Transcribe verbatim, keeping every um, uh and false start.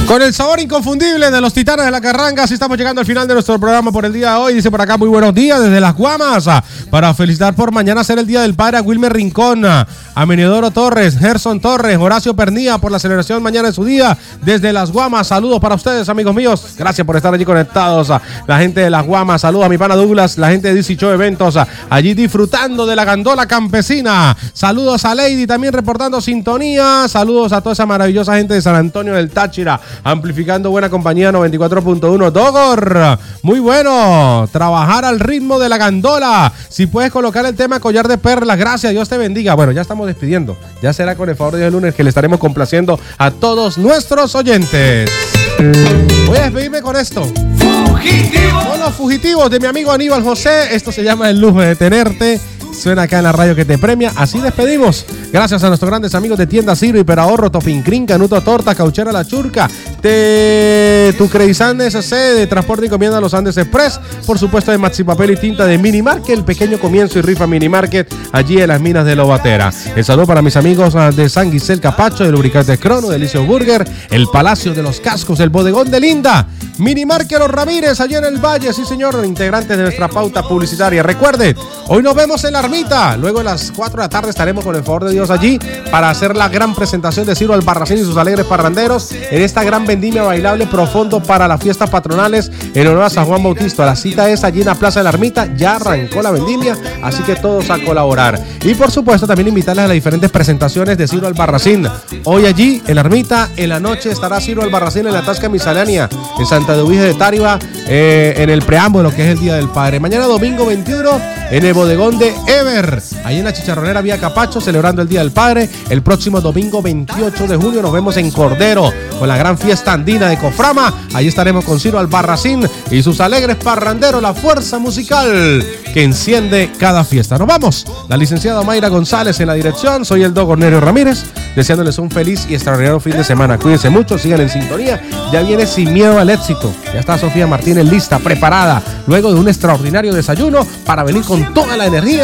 Con el sabor inconfundible de los Titanes de la Carranga, así estamos llegando al final de nuestro programa por el día de hoy. Dice por acá, muy buenos días desde Las Guamas, para felicitar por mañana ser el Día del Padre a Wilmer Rincón, a Menedoro Torres, Gerson Torres, Horacio Pernía por la celebración mañana de su día desde Las Guamas. Saludos para ustedes, amigos míos. Gracias por estar allí conectados. La gente de Las Guamas, saludos a mi pana Douglas, la gente de D C Show Eventos, allí disfrutando de la gandola campesina. Saludos a Lady también reportando sintonía. Saludos a toda esa maravillosa gente de San Antonio del Táchira, amplificando buena compañía noventa y cuatro punto uno. Dogor, muy bueno, trabajar al ritmo de la gandola. Si puedes colocar el tema Collar de Perlas, gracias, Dios te bendiga. Bueno, ya estamos despidiendo, ya será con el favor de Dios el lunes que le estaremos complaciendo a todos nuestros oyentes. Voy a despedirme con esto. Fugitivos. Son los fugitivos de mi amigo Aníbal José. Esto se llama El Lujo de Tenerte. Suena acá en la radio que te premia. Así despedimos. Gracias a nuestros grandes amigos de Tienda Ciro, Hiperahorro, Topincrin, Canuto Torta, Cauchera La Churca, de Tu Creizán S C, de Transporte y Encomienda Los Andes Express, por supuesto de Maxi Papel y Tinta, de Mini Market, el pequeño comienzo y rifa Mini Market, allí en las minas de Lobatera. El saludo para mis amigos de San Gisel Capacho, de Lubricantes Crono, de Delicious Burger, el Palacio de los Cascos, el Bodegón de Linda, Mini Market Los Ramírez, allí en el Valle, sí señor, integrantes de nuestra pauta publicitaria. Recuerde, hoy nos vemos en la Ermita, luego a las cuatro de la tarde estaremos con el favor de Dios allí para hacer la gran presentación de Ciro Albarracín y sus alegres parranderos en esta gran vendimia bailable profundo para las fiestas patronales en honor a San Juan Bautista. La cita es allí en la Plaza de la Ermita, ya arrancó la vendimia, así que todos a colaborar. Y por supuesto también invitarles a las diferentes presentaciones de Ciro Albarracín. Hoy allí en la Ermita, en la noche estará Ciro Albarracín en la Tasca Miscelánea, en Santa Eudviges de Táriba, eh, en el preámbulo que es el Día del Padre. Mañana domingo veintiuno en el Bodegón de Ever, ahí en la Chicharronera Vía Capacho, celebrando el Día del Padre. El próximo domingo veintiocho de junio nos vemos en Cordero con la gran fiesta andina de Coframa. Allí estaremos con Ciro Albarracín y sus alegres parranderos, la fuerza musical que enciende cada fiesta. Nos vamos. La licenciada Mayra González en la dirección. Soy el Dogo Nerio Ramírez, deseándoles un feliz y extraordinario fin de semana. Cuídense mucho, sigan en sintonía. Ya viene Sin Miedo al Éxito. Ya está Sofía Martínez lista, preparada, luego de un extraordinario desayuno para venir con toda la energía